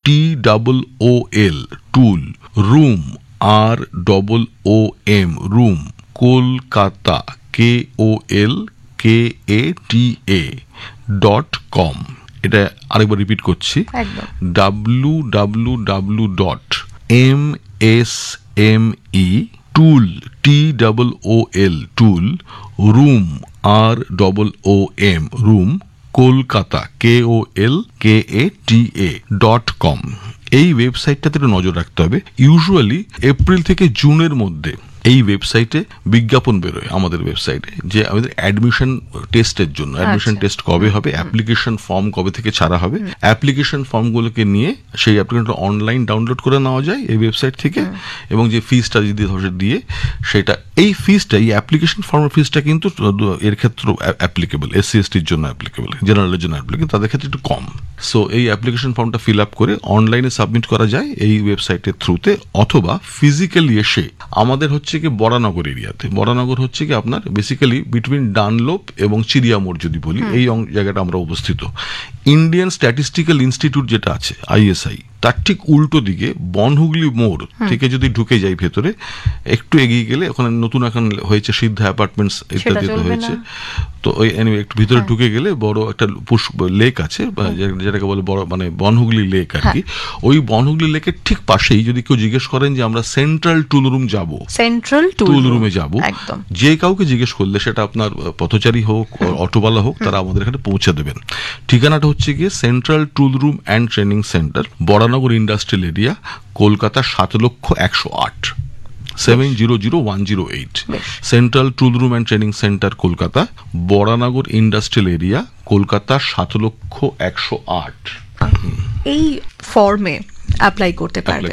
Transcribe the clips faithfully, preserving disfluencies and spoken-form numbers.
T double O L tool room R double O M room Kolkata K O L K A T A dot com. এটা আরেকবার repeat করছি, W W W dot M S M E tool T double O L tool room R double O M room Kolkata K O L K A T A dot com. এই ওয়েবসাইটটাতে একটু নজর রাখতে হবে। Usually April থেকে জুনের মধ্যে এই ওয়েবসাইটে বিজ্ঞাপন বেরোয় আমাদের ওয়েবসাইটে যে আমাদের অ্যাডমিশন টেস্টের জন্য অ্যাডমিশন টেস্ট কবে হবে, অ্যাপ্লিকেশন ফর্ম কবে থেকে ছাড়া হবে। অ্যাপ্লিকেশন ফর্মগুলোকে নিয়ে সেই অ্যাপ্লিকেশনটা অনলাইন ডাউনলোড করে নেওয়া যায় এই ওয়েবসাইট থেকে, এবং যে ফিসটা যদি দিয়ে সেটা এই ফিসটা এই অ্যাপ্লিকেশন ফর্মের ফিসটা কিন্তু এর ক্ষেত্রে অ্যাপ্লিকেবল, এসসি এসটির জন্য অ্যাপ্লিকেবল, জেনারেলের জন্য অ্যাপ্লিকেবল, তাদের ক্ষেত্রে একটু কম। সো এই অ্যাপ্লিকেশন ফর্মটা ফিল আপ করে অনলাইনে সাবমিট করা যায় এই ওয়েবসাইটের থ্রুতে, অথবা ফিজিক্যালি এসে আমাদের হচ্ছে কি বরানগর এরিয়াতে। বরানগর হচ্ছে কি আপনার বেসিক্যালি বিটুইন ডানলোপ এবং চিড়িয়ামোড় যদি বলি, এই জায়গাটা আমরা অবস্থিত। ইন্ডিয়ান স্ট্যাটিস্টিক্যাল ইনস্টিটিউট যেটা আছে আইএসআই, তার ঠিক উল্টো দিকে বনহুগলি মোড় থেকে যদি ঢুকে যাই ভেতরে একটু এগিয়ে গেলে ওখানে নতুন এখন হয়েছে সিদ্ধা অ্যাপার্টমেন্টস ইত্যাদি হয়েছে। তো ওই একটু ভিতরে ঢুকে গেলে বড় একটা লেক আছে যেটাকে বলে বড় মানে বনহুগলি লেক আর কি। ওই বনহুগলি লেকের ঠিক পাশেই যদি কেউ জিজ্ঞেস করেন যে আমরা সেন্ট্রাল টুল রুম যাবো, সেন্ট্রাল টুল রুমে যাবো, যে কাউকে জিজ্ঞেস করলে সেটা আপনার পথচারী হোক অটোওয়ালা হোক, তারা আমাদের এখানে পৌঁছে দেবেন। ঠিকানাটা হচ্ছে গিয়ে central tool room and training centre, Baranagar industrial area, Kolkata সাত লক্ষ একশো আট, seven zero zero one zero eight. Central tool room and training centre Kolkata, Baranagar industrial area, Kolkata সাত লক্ষ একশো আট। এই ফর্মে অ্যাপ্লাই করতে পারবে।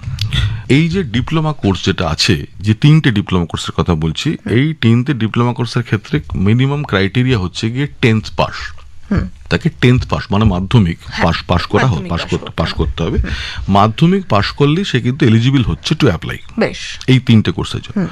এই যে ডিপ্লোমা কোর্স যেটা আছে, যে তিনটে ডিপ্লোমা কোর্সের কথা বলছি, এই তিনটে ডিপ্লোমা কোর্সের ক্ষেত্রে মিনিমাম ক্রাইটেরিয়া হচ্ছে গিয়ে টেন্থ পাস। তাকে টেন্থ পাস মানে মাধ্যমিক পাস পাস করা পাস করতে পাস করতে হবে। মাধ্যমিক পাস করলেই সে কিন্তু এলিজিবল হচ্ছে টু অ্যাপ্লাই এই তিনটে কোর্সের জন্য।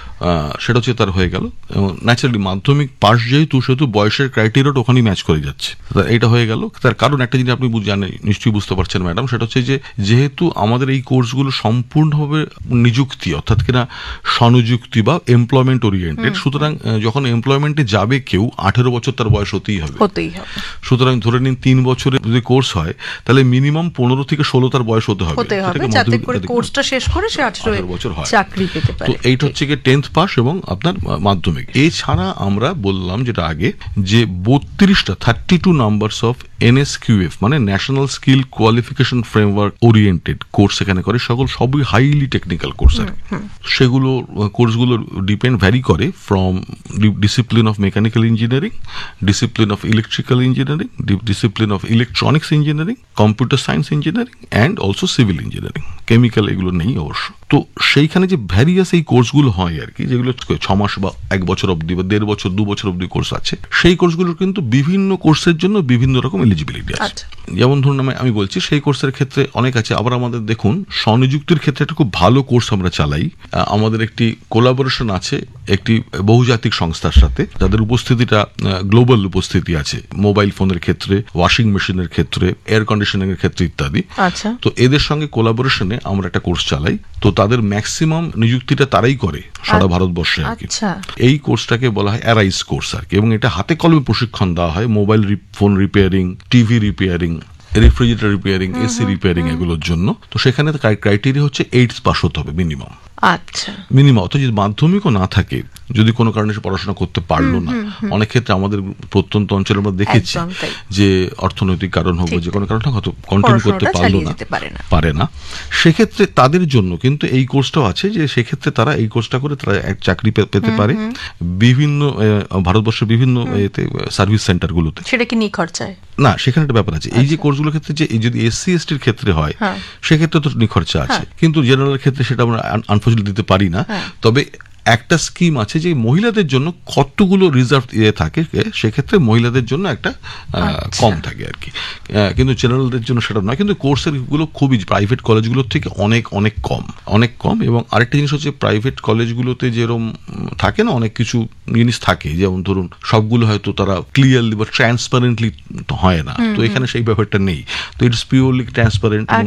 সেটা হচ্ছে তার হয়ে গেল। ন্যাচারালি মাধ্যমিক পাস যেহেতু সেহেতু বয়সের ক্রাইটেরিয়াটা ওখানেই ম্যাচ করে যাচ্ছে, এটা হয়ে গেল। তার কারণ একটা জিনিস আপনি জানেন, নিশ্চয়ই বুঝতে পারছেন ম্যাডাম, সেটা হচ্ছে যে যেহেতু আমাদের এই কোর্সগুলো সম্পূর্ণভাবে নিযুক্তি অর্থাৎ কিনা স্বনিযুক্তি বা এমপ্লয়মেন্ট ওরিয়েন্টেড, সুতরাং যখন এমপ্লয়মেন্টে যাবে কেউ আঠেরো বছর তার বয়স হতেই হবে। সুতরাং ধরে নিন তিন বছরের যদি কোর্স হয় তাহলে মিনিমাম পনেরো থেকে ষোলো তার বয়স হতে হবে কোর্সটা শেষ করে সে আঠেরো বছর হয় চাকরি পেতে পারে। তো এইটা হচ্ছে গিয়ে টেন্থ পাস এবং আপনার মাধ্যমিক। এছাড়া আমরা বললাম যেটা আগে যে বত্রিশটা thirty two numbers of NSQF মানে national skill qualification framework oriented course এখানে করে, সকল সবই হাইলি টেকনিক্যাল কোর্স আর সেগুলো কোর্সগুলো ডিপেন্ড ভ্যারি করে from discipline of mechanical engineering, discipline of electrical engineering, discipline of electronics engineering, computer science engineering and also civil engineering. Chemical এগুলো নেই অবশ্য। তো সেইখানে যে ভ্যারিয়াস এই কোর্সগুলো হয় আর কি, যেগুলো ছ মাস বা এক বছর অবধি বা দেড় বছর দু বছর অবধি কোর্স আছে, সেই কোর্সগুলোর কিন্তু বিভিন্ন কোর্সের জন্য বিভিন্ন রকম এলিজিবিলিটি আছে। যেমন ধরুন আমি বলছি সেই কোর্সের ক্ষেত্রে অনেক আছে। আবার আমাদের দেখুন স্বনিযুক্তির ক্ষেত্রে একটা খুব ভালো কোর্স আমরা চালাই। আমাদের একটি কোলাবোরেশন আছে একটি বহুজাতিক সংস্থার সাথে, যাদের উপস্থিতিটা গ্লোবাল উপস্থিতি আছে, মোবাইল ফোনের ক্ষেত্রে, ওয়াশিং মেশিনের ক্ষেত্রে, এয়ার কন্ডিশনিং এর ক্ষেত্রে ইত্যাদি। তো এদের সঙ্গে কোলাবোরেশনে আমরা একটা কোর্স চালাই। তো তাদের ম্যাক্সিমাম নিযুক্তিটা তারাই করে সারা ভারতবর্ষে আর কি। এই কোর্সটাকে বলা হয় অ্যারাইজ কোর্স আর কি, এবং এটা হাতে কলমে প্রশিক্ষণ দেওয়া হয় mobile phone repairing, TV repairing, refrigerator repairing, AC repairing এগুলোর জন্য। তো সেখানে ক্রাইটেরিয়া হচ্ছে এইট পাস হতে হবে মিনিমাম। আচ্ছা, মিনিমাম। অর্থাৎ যদি মাধ্যমিকও না থাকে, যদি কোনো কারণে সে পড়াশোনা করতে পারলো না, অনেক ক্ষেত্রে আমাদের প্রত্যন্ত অঞ্চলে আমরা দেখেছি যে অর্থনৈতিক কারণ হোক যে কোনো কারণে হয়তো কন্টিনিউ করতে পারলো না পারে না সেক্ষেত্রে তাদের জন্য কিন্তু এই কোর্সটাও আছে, যে সেক্ষেত্রে তারা এই কোর্সটা করে তারা এক চাকরি পেতে পারে বিভিন্ন ভারতবর্ষের বিভিন্ন সার্ভিস সেন্টারগুলোতে। সেটা কি নিখরচায় না, সেখানে একটা ব্যাপার আছে। এই যে কোর্সগুলোর ক্ষেত্রে যে যদি এসসি এসটির ক্ষেত্রে হয় সেক্ষেত্রে তো নিখরচা আছে, কিন্তু জেনারেল ক্ষেত্রে সেটা আমরা আনফর্চুনেটলি দিতে পারি না। তবে একটা স্কিম আছে যে মহিলাদের জন্য কতগুলো রিজার্ভ ইয়ে থাকে, সেক্ষেত্রে মহিলাদের জন্য একটা কম থাকে আর কি, কিন্তু জেনারেলদের জন্য সেটা নয়। কিন্তু কোর্সের গুলো খুবই প্রাইভেট কলেজগুলোর থেকে অনেক অনেক কম অনেক কম এবং আরেকটা জিনিস হচ্ছে প্রাইভেট কলেজগুলোতে যেরকম থাকে না অনেক কিছু জিনিস থাকে, যেমন ধরুন সবগুলো হয়তো তারা ক্লিয়ারলি বা ট্রান্সপারেন্টলি হয় না, তো এখানে সেই ব্যাপারটা নেই। তো ইটস পিওরলি ট্রান্সপারেন্ট।